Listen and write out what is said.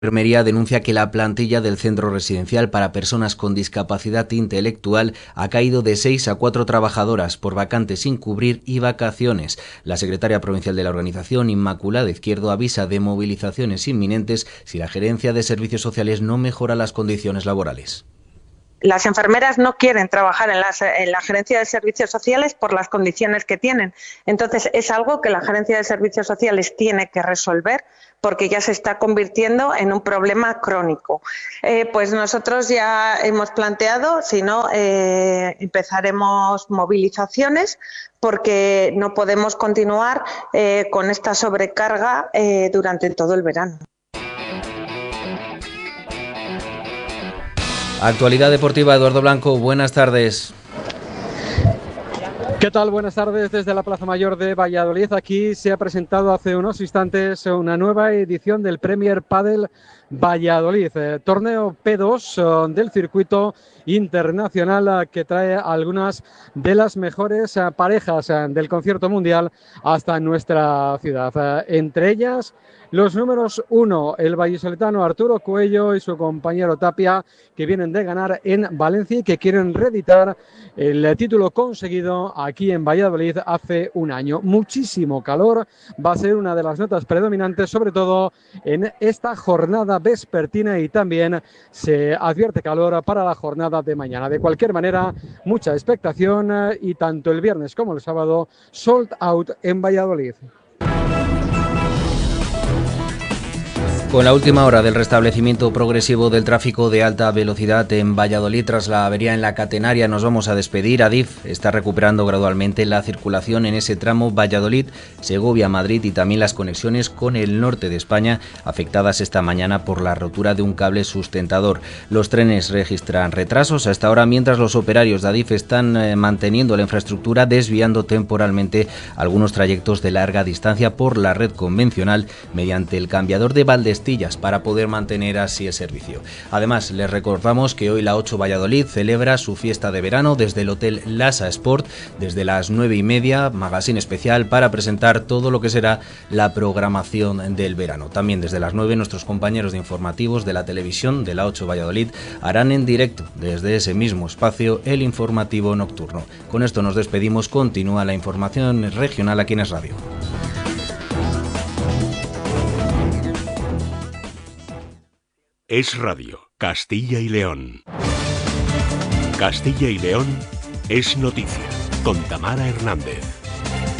Enfermería denuncia que la plantilla del centro residencial para personas con discapacidad intelectual ha caído de 6 a 4 trabajadoras por vacantes sin cubrir y vacaciones. La secretaria provincial de la organización, Inmaculada Izquierdo, avisa de movilizaciones inminentes si la gerencia de servicios sociales no mejora las condiciones laborales. Las enfermeras no quieren trabajar en la gerencia de servicios sociales por las condiciones que tienen. Entonces, es algo que la gerencia de servicios sociales tiene que resolver porque ya se está convirtiendo en un problema crónico. Pues nosotros ya hemos planteado, si no, empezaremos movilizaciones porque no podemos continuar con esta sobrecarga durante todo el verano. Actualidad deportiva, Eduardo Blanco, buenas tardes. ¿Qué tal? Buenas tardes desde la Plaza Mayor de Valladolid. Aquí se ha presentado hace unos instantes una nueva edición del Premier Padel Valladolid, torneo P2 del circuito internacional que trae algunas de las mejores parejas del concierto mundial hasta nuestra ciudad. Entre ellas, los números 1, el vallisoletano Arturo Coello y su compañero Tapia, que vienen de ganar en Valencia y que quieren reeditar el título conseguido aquí en Valladolid hace un año. Muchísimo calor va a ser una de las notas predominantes, sobre todo en esta jornada vespertina, y también se advierte calor para la jornada de mañana. De cualquier manera, mucha expectación y tanto el viernes como el sábado sold out en Valladolid. Con la última hora del restablecimiento progresivo del tráfico de alta velocidad en Valladolid tras la avería en la catenaria, nos vamos a despedir. Adif está recuperando gradualmente la circulación en ese tramo Valladolid, Segovia, Madrid y también las conexiones con el norte de España, afectadas esta mañana por la rotura de un cable sustentador. Los trenes registran retrasos hasta ahora, mientras los operarios de Adif están manteniendo la infraestructura, desviando temporalmente algunos trayectos de larga distancia por la red convencional mediante el cambiador de Valdestillas para poder mantener así el servicio. Además, les recordamos que hoy la 8 Valladolid celebra su fiesta de verano desde el Hotel Lasa Sport, desde las 9:30, magazine especial para presentar todo lo que será la programación del verano. También desde las 9 nuestros compañeros de informativos de la televisión de la 8 Valladolid harán en directo desde ese mismo espacio el informativo nocturno. Con esto nos despedimos, continúa la información regional aquí en Es Radio. Es Radio, Castilla y León. Castilla y León es noticia, con Tamara Hernández.